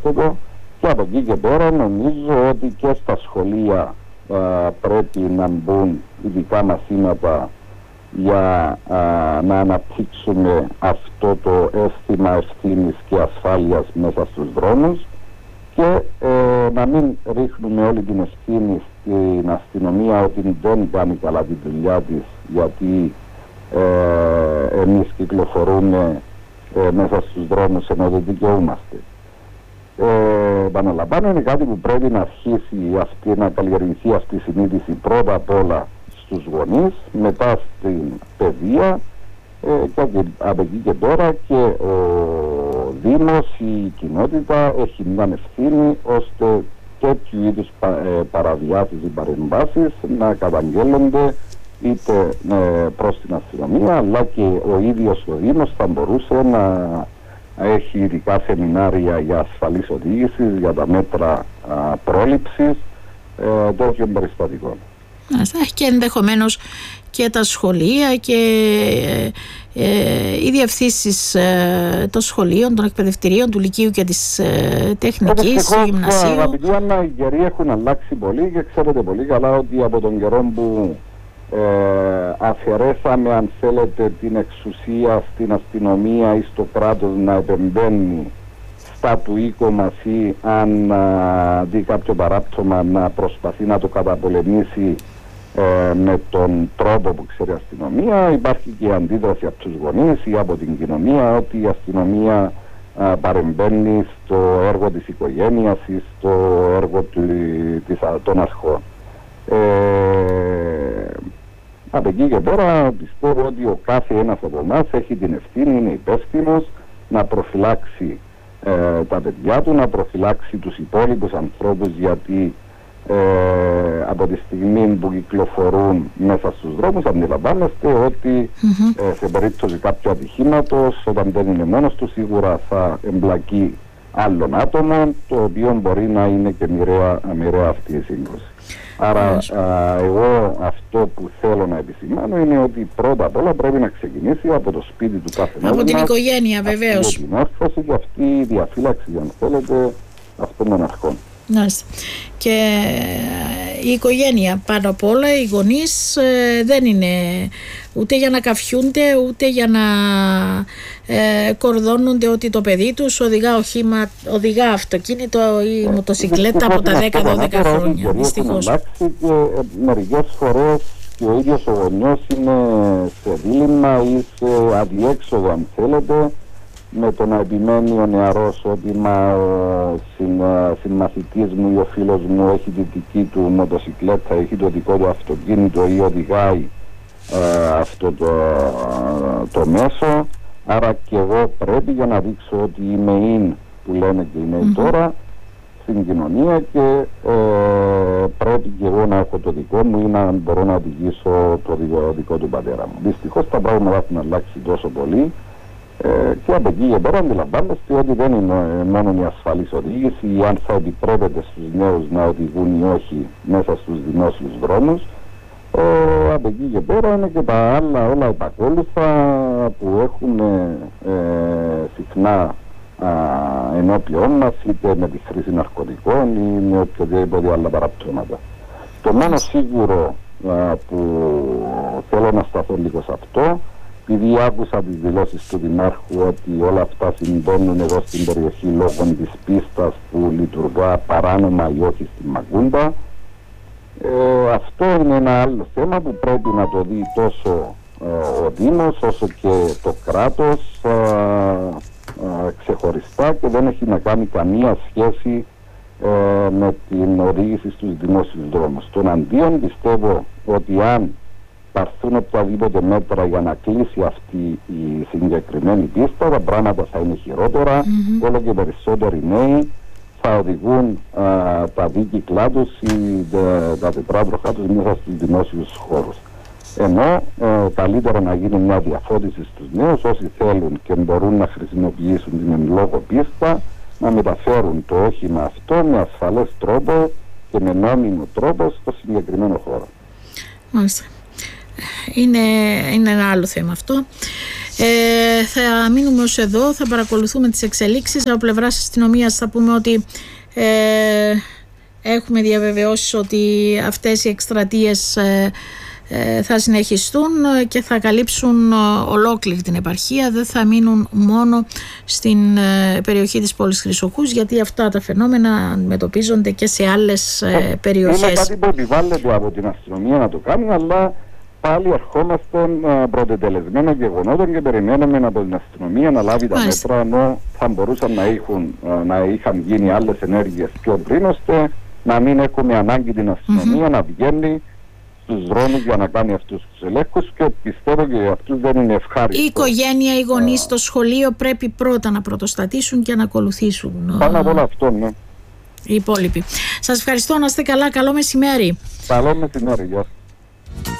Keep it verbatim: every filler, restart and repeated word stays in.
Και από εκεί και πέρα νομίζω ότι και στα σχολεία α, πρέπει να μπουν ειδικά μαθήματα για α, να αναπτύξουμε αυτό το αίσθημα ευθύνης και ασφάλειας μέσα στους δρόμους και ε, να μην ρίχνουμε όλη την ευθύνη στην αστυνομία ότι δεν κάνει καλά τη δουλειά της, γιατί ε, εμείς κυκλοφορούμε ε, μέσα στους δρόμους ενώ δεν δικαιούμαστε. Ε, επαναλαμβάνω, είναι κάτι που πρέπει να αρχίσει αυτή, να καλλιεργηθεί αυτή η συνείδηση πρώτα απ' όλα στους γονείς, μετά στην παιδεία ε, και από εκεί και τώρα και ο Δήμος, η κοινότητα έχει μια ευθύνη ώστε τέτοιου είδους πα, ε, παραβιάσεις ή παρεμβάσεις να καταγγέλλονται είτε ε, προς την αστυνομία, αλλά και ο ίδιος ο Δήμος θα μπορούσε να έχει ειδικά σεμινάρια για ασφαλής οδήγηση, για τα μέτρα α, πρόληψης ε, τέτοιων περιστατικών. Έχει και ενδεχομένως και τα σχολεία και ε, ε, οι διευθύνσεις ε, των σχολείων, των εκπαιδευτηρίων, του Λυκείου και της ε, Τεχνικής, του Γυμνασίου. Αγαπητοί Άννα, οι καιροί έχουν αλλάξει πολύ και ξέρετε πολύ καλά ότι από τον καιρό που Ε, αφαιρέσαμε, αν θέλετε, την εξουσία στην αστυνομία ή στο κράτος να επεμβαίνει στα του οίκου μας ή αν α, δει κάποιο παράπτωμα να προσπαθεί να το καταπολεμήσει ε, με τον τρόπο που ξέρει η αστυνομία. Υπάρχει και η αντίδραση από τους γονείς ή από την κοινωνία ότι η αστυνομία α, παρεμβαίνει στο έργο της οικογένειας ή στο έργο του, της, των αρχών. Ε, Από εκεί και πέρα πιστεύω ότι ο κάθε ένας από εμάς έχει την ευθύνη, είναι υπεύθυνος να προφυλάξει ε, τα παιδιά του, να προφυλάξει τους υπόλοιπους ανθρώπους, γιατί ε, από τη στιγμή που κυκλοφορούν μέσα στους δρόμους αντιλαμβάνεστε ότι mm-hmm. ε, σε περίπτωση κάποιου ατυχήματος, όταν δεν είναι μόνος του, σίγουρα θα εμπλακεί άλλων άτομων, το οποίο μπορεί να είναι και μοιραία, μοιραία αυτή η σύγκρουση. Άρα α, εγώ αυτό που θέλω να επισημάνω είναι ότι πρώτα απ' όλα πρέπει να ξεκινήσει από το σπίτι του καθενός. Από την οικογένεια βεβαίως. Αυτή η δημόρφωση και αυτή η διαφύλαξη, αν θέλετε, αυτών των αρχών. Μάλιστα. Και η οικογένεια πάνω απ' όλα, οι γονείς ε, δεν είναι ούτε για να καφιούνται ούτε για να ε, κορδώνονται ότι το παιδί τους οδηγά οχήμα, οδηγά αυτοκίνητο ή ε, μοτοσυκλέτα από τα δέκα δώδεκα χρόνια. Δυστυχώς. Και ε, μερικές φορές και ο ίδιος ο γονιός είναι σε δίλημμα ή σε αδιέξοδο, αν θέλετε, με το να επιμένει ο νεαρός ότι μα ο συμμαθητής μου ή ο φίλος μου έχει τη δική του μοτοσυκλέτα, έχει το δικό του αυτοκίνητο ή οδηγάει ε, αυτό το, το μέσο, άρα και εγώ πρέπει για να δείξω ότι είμαι in, που λένε και οι νέοι mm-hmm. τώρα στην κοινωνία και ε, πρέπει και εγώ να έχω το δικό μου ή να μπορώ να οδηγήσω το δικό, δικό του πατέρα μου. Δυστυχώς τα πράγματα έχουν αλλάξει τόσο πολύ. Ε, και από εκεί και πέρα αντιλαμβάνεστε ότι δεν είναι μόνο η ασφαλής οδήγηση ή αν θα επιτρέπεται στους νέους να οδηγούν ή όχι μέσα στους δημόσιους δρόμους. Ε, από εκεί και πέρα είναι και τα άλλα όλα επακόλουθα που έχουμε ε, συχνά α, ενώπιόν μας, είτε με τη χρήση ναρκωτικών ή με οποιοδήποτε άλλα παραπτώματα. Το μόνο σίγουρο α, που θέλω να σταθώ λίγο σε αυτό, επειδή άκουσα τις δηλώσεις του Δημάρχου ότι όλα αυτά συμβαίνουν εδώ στην περιοχή λόγω της πίστας που λειτουργά παράνομα ή όχι στη Μαγκούντα, ε, αυτό είναι ένα άλλο θέμα που πρέπει να το δει τόσο ε, ο Δήμος όσο και το κράτος ε, ε, ξεχωριστά και δεν έχει να κάνει καμία σχέση ε, με την οδήγηση στους δημόσιους δρόμους. Στον αντίον πιστεύω ότι αν πάρθουν οποιαδήποτε μέτρα για να κλείσει αυτή η συγκεκριμένη πίστα, τα πράγματα θα είναι χειρότερα, mm-hmm. όλο και περισσότεροι νέοι θα οδηγούν α, τα δίκυκλά τους ή τα, τα τετράδροχά τους μέσα στους δημόσιους χώρους. Ενώ ε, καλύτερα να γίνει μια διαφώτιση στους νέους, όσοι θέλουν και μπορούν να χρησιμοποιήσουν την εν λόγω πίστα, να μεταφέρουν το όχημα αυτό με ασφαλές τρόπο και με νόμιμο τρόπο στο συγκεκριμένο χώρο. Μάλιστα. Είναι, είναι ένα άλλο θέμα αυτό. Ε, θα μείνουμε ως εδώ, θα παρακολουθούμε τις εξελίξεις. Από πλευράς αστυνομίας θα πούμε ότι ε, έχουμε διαβεβαιώσεις ότι αυτές οι εκστρατείες ε, ε, θα συνεχιστούν και θα καλύψουν ολόκληρη την επαρχία, δεν θα μείνουν μόνο στην ε, περιοχή της πόλης Χρυσοχούς, γιατί αυτά τα φαινόμενα αντιμετωπίζονται και σε άλλες ε, περιοχές. Είναι κάτι που επιβάλλεται από την αστυνομία να το κάνει, αλλά πάλι ερχόμαστε πρωτετελεσμένων γεγονότων και περιμένουμε από την αστυνομία να λάβει τα Μάλιστα. μέτρα, ενώ θα μπορούσαν να, έχουν, να είχαν γίνει άλλες ενέργειες πιο πριν, ώστε να μην έχουμε ανάγκη την αστυνομία mm-hmm. να βγαίνει στους δρόμους για να κάνει αυτούς τους ελέγχους, και πιστεύω και για αυτούς δεν είναι ευχάριστο. Η οικογένεια, οι γονείς, το σχολείο πρέπει πρώτα να πρωτοστατήσουν και να ακολουθήσουν. Πάνω από όλο αυτό, ναι. Οι υπόλοιποι. Σας ευχαριστώ, να είστε καλά, καλό μεσημέρι. Καλό μεσημέρι, γεια.